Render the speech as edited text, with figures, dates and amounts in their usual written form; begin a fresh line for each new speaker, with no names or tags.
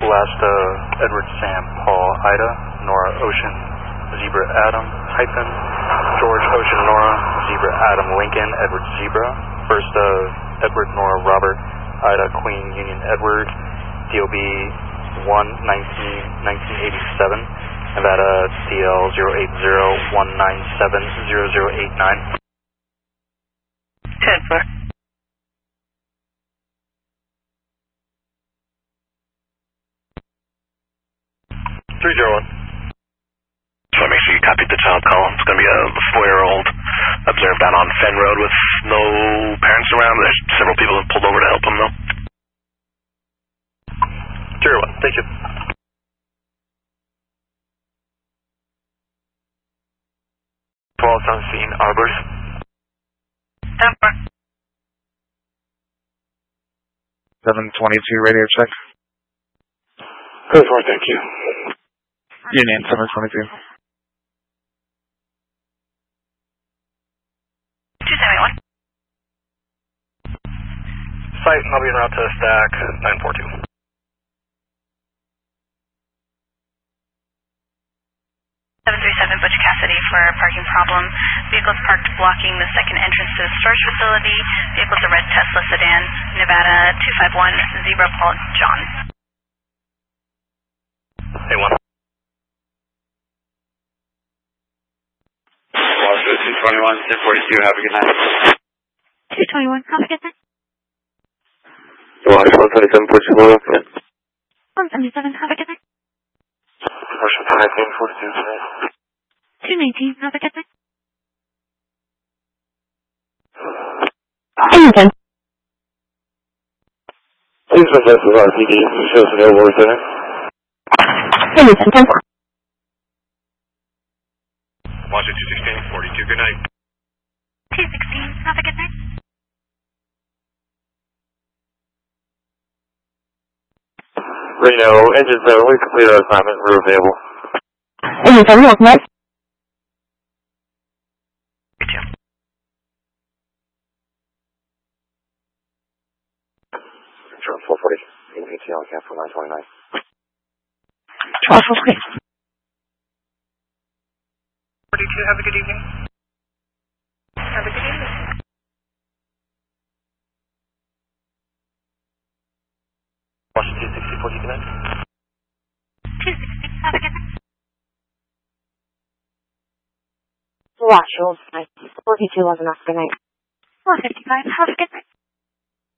Alaska, Edward Sam Paul Ida, Nora Ocean, Zebra Adam, hyphen, George Ocean Nora, Zebra Adam Lincoln, Edward Zebra, first Edward Nora Robert, Ida Queen Union Edward, DOB 1-19-1987, Nevada DL 080-197-0089.
10-4.
301.
So make sure you copied the child call. It's going to be a 4-year-old observed down on Fenn Road with no parents around. There's several people that pulled over to help him, though.
301, thank you.
Falls on scene, Arbors.
10-4.
722 radio check.
Go for it, thank you.
Union 722.
271.
Site, I'll be en route to stack 942.
737 Butch Cassidy for parking problem. Vehicles parked blocking the second entrance to the storage facility. Vehicle's a red Tesla sedan. Nevada 251 Zebra Paul John.
A1.
Washington 221, 1042, have a good night.
221, have a good night.
Washington 127,
177, have a good night.
Washington 42,
219, have a good night.
Hamilton. Please possess with RPD, shows an airborne center.
Hamilton, 10-4.
Washington 216, 42, good night.
216, have a good night.
Reno, engine 7, we completed our assignment, we're available.
Engine 7, welcome back.
1240, ATL cap for 929.
1240.
42, have a good evening. Have a good evening.
Washington 260, 40, good night.
260, have a good night. Watch, 42 was enough, good night. 455, have a good night.